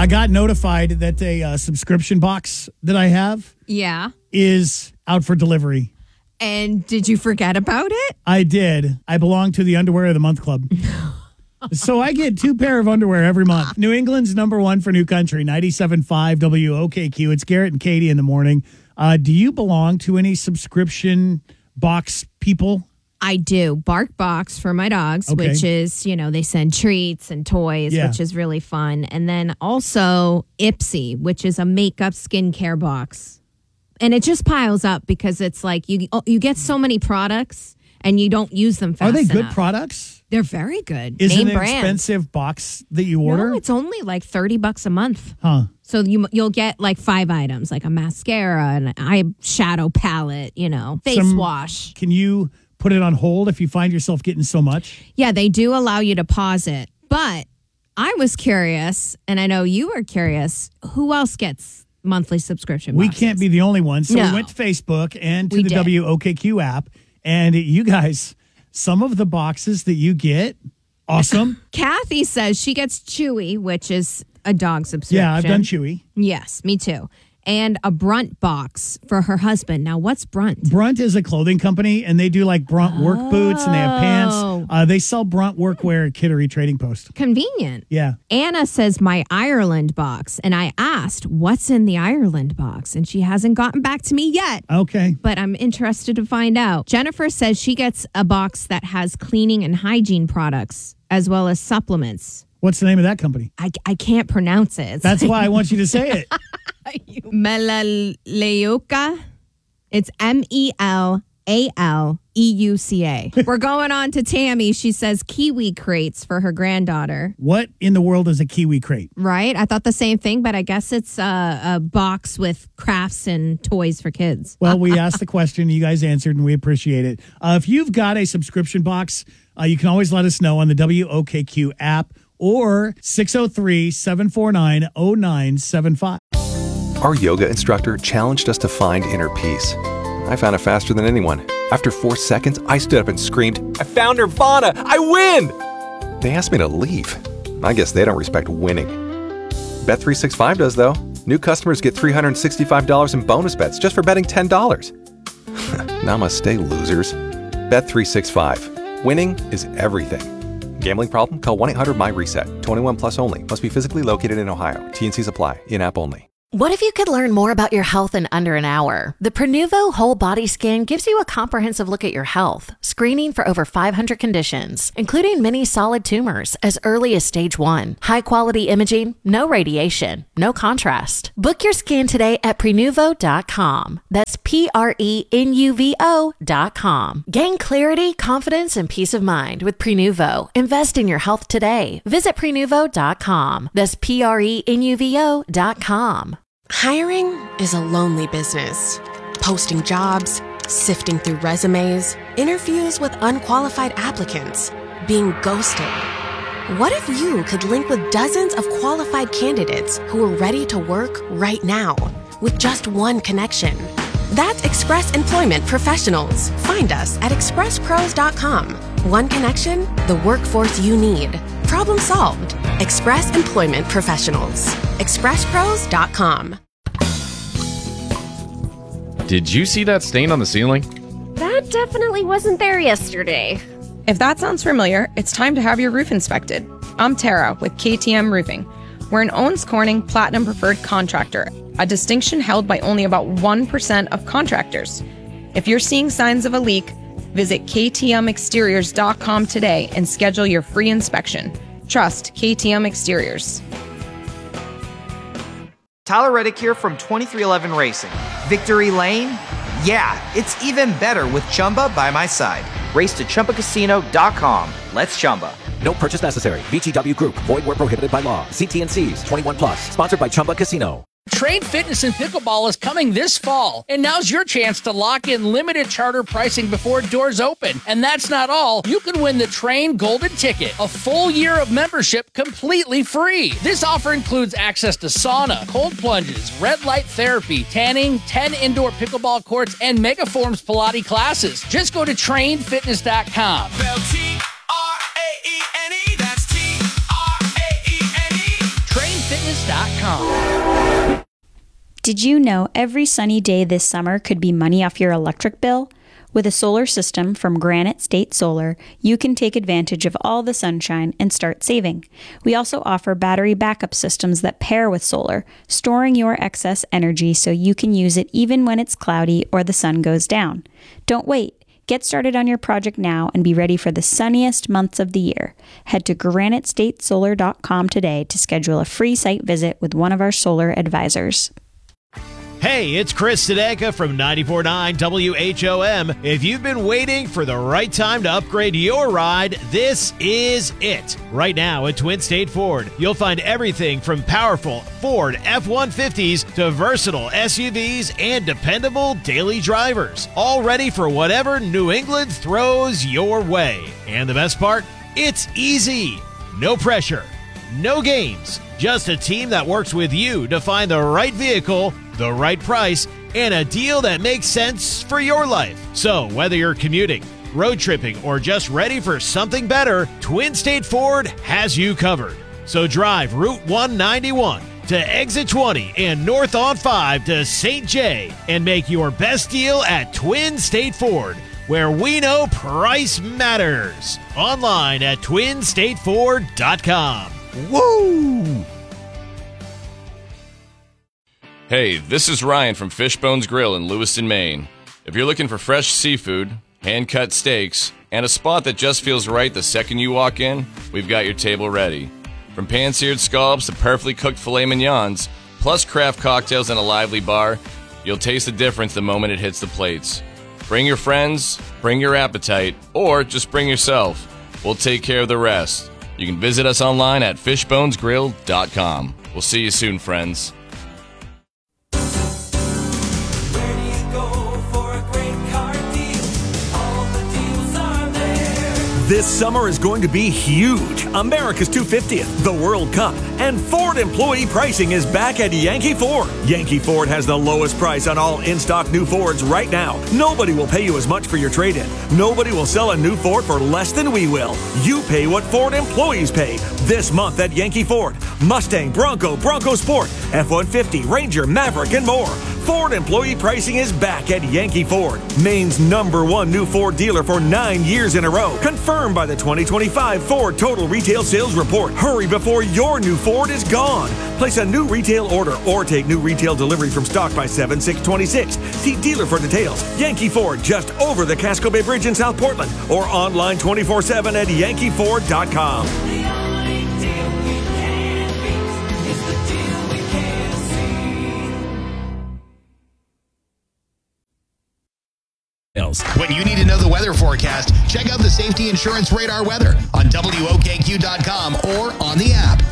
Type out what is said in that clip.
I got notified that a subscription box that I have is out for delivery. And did you forget about it? I did. I belong to the Underwear of the Month Club. So I get 2 pair of underwear every month. New England's number one for New Country, 97.5 WOKQ. It's Garrett and Katie in the morning. Do you belong to any subscription box people? I do. Bark Box for my dogs, which is, they send treats and toys, which is really fun. And then also Ipsy, which is a makeup skincare box. And it just piles up because it's like you get so many products and you don't use them fast enough. Are they good products? They're very good. Is Name it an brand. expensive box that you order? No, it's only like $30 a month. Huh. So you'll get like 5 items, like a mascara, an eyeshadow palette, face wash. Can you put it on hold if you find yourself getting so much? Yeah, they do allow you to pause it. But I was curious, and I know you were curious, who else gets monthly subscription boxes? We can't be the only ones. So we went to Facebook and to the WOKQ app, and you guys, some of the boxes that you get, awesome. Kathy says she gets Chewy, which is a dog subscription. Yeah, I've done Chewy. Yes, me too. And a Brunt box for her husband. Now, what's Brunt? Brunt is a clothing company, and they do like Brunt work boots, and they have pants. They sell Brunt workwear at Kittery Trading Post. Convenient. Yeah. Anna says my Ireland box, and I asked, what's in the Ireland box? And she hasn't gotten back to me yet. Okay. But I'm interested to find out. Jennifer says she gets a box that has cleaning and hygiene products, as well as supplements. What's the name of that company? I can't pronounce it. That's why I want you to say it. Melaleuca. It's Melaleuca. We're going on to Tammy. She says kiwi crates for her granddaughter. What in the world is a kiwi crate? Right? I thought the same thing, but I guess it's a box with crafts and toys for kids. Well, we asked the question. You guys answered, and we appreciate it. If you've got a subscription box, you can always let us know on the WOKQ app or 603-749-0975. Our yoga instructor challenged us to find inner peace. I found it faster than anyone. After 4 seconds, I stood up and screamed, "I found Nirvana! I win!" They asked me to leave. I guess they don't respect winning. Bet365 does, though. New customers get $365 in bonus bets just for betting $10. Namaste, losers. Bet365. Winning is everything. Gambling problem? Call 1-800-MY-RESET. 21 plus only. Must be physically located in Ohio. T&Cs apply. In-app only. What if you could learn more about your health in under an hour? The Prenuvo Whole Body Scan gives you a comprehensive look at your health, screening for over 500 conditions, including many solid tumors as early as stage 1. High-quality imaging, no radiation, no contrast. Book your scan today at Prenuvo.com. That's Prenuvo.com. Gain clarity, confidence, and peace of mind with Prenuvo. Invest in your health today. Visit Prenuvo.com. That's Prenuvo.com. Hiring is a lonely business. Posting jobs, sifting through resumes, interviews with unqualified applicants, being ghosted. What if you could link with dozens of qualified candidates who are ready to work right now with just one connection? That's Express Employment Professionals. Find us at expresspros.com. One connection, the workforce you need. Problem solved. Express Employment Professionals. expresspros.com. Did you see that stain on the ceiling? That definitely wasn't there yesterday. If that sounds familiar, it's time to have your roof inspected. I'm Tara with KTM Roofing. We're an Owens Corning Platinum Preferred Contractor, a distinction held by only about 1% of contractors. If you're seeing signs of a leak, visit ktmexteriors.com today and schedule your free inspection. Trust KTM Exteriors. Tyler Reddick here from 2311 Racing. Victory Lane? Yeah, it's even better with Chumba by my side. Race to ChumbaCasino.com. Let's Chumba. No purchase necessary. VGW Group. Void where prohibited by law. See T&Cs. 21 plus. Sponsored by Chumba Casino. Train Fitness and Pickleball is coming this fall, and now's your chance to lock in limited charter pricing before doors open. And that's not all. You can win the Train Golden Ticket, a full year of membership completely free. This offer includes access to sauna, cold plunges, red light therapy, tanning, 10 indoor pickleball courts, and Megaforms Pilates classes. Just go to trainfitness.com. Train Fitness solarnews.com. Did you know every sunny day this summer could be money off your electric bill? With a solar system from Granite State Solar, you can take advantage of all the sunshine and start saving. We also offer battery backup systems that pair with solar, storing your excess energy so you can use it even when it's cloudy or the sun goes down. Don't wait. Get started on your project now and be ready for the sunniest months of the year. Head to granitestatesolar.com today to schedule a free site visit with one of our solar advisors. Hey, it's Chris Sedeka from 94.9 WHOM. If you've been waiting for the right time to upgrade your ride, this is it. Right now at Twin State Ford, you'll find everything from powerful Ford F-150s to versatile SUVs and dependable daily drivers, all ready for whatever New England throws your way. And the best part? It's easy. No pressure. No games. Just a team that works with you to find the right vehicle, the right price, and a deal that makes sense for your life. So whether you're commuting, road tripping, or just ready for something better, Twin State Ford has you covered. So drive Route 191 to Exit 20 and north on 5 to St. Jay and make your best deal at Twin State Ford, where we know price matters. Online at twinstateford.com. Woo! Hey, this is Ryan from Fishbones Grill in Lewiston, Maine. If you're looking for fresh seafood, hand-cut steaks, and a spot that just feels right the second you walk in, we've got your table ready. From pan-seared scallops to perfectly cooked filet mignons, plus craft cocktails and a lively bar, you'll taste the difference the moment it hits the plates. Bring your friends, bring your appetite, or just bring yourself. We'll take care of the rest. You can visit us online at fishbonesgrill.com. We'll see you soon, friends. This summer is going to be huge. America's 250th, the World Cup, and Ford employee pricing is back at Yankee Ford. Yankee Ford has the lowest price on all in-stock new Fords right now. Nobody will pay you as much for your trade-in. Nobody will sell a new Ford for less than we will. You pay what Ford employees pay. This month at Yankee Ford. Mustang, Bronco, Bronco Sport, F-150, Ranger, Maverick, and more. Ford employee pricing is back at Yankee Ford, Maine's #1 new Ford dealer for 9 years in a row. Confirmed by the 2025 Ford Total Retail Sales Report. Hurry before your new Ford is gone. Place a new retail order or take new retail delivery from stock by 7/6/26. See dealer for details. Yankee Ford, just over the Casco Bay Bridge in South Portland, or online 24/7 at yankeeford.com. When you need to know the weather forecast, check out the Safety Insurance Radar weather on WOKQ.com or on the app.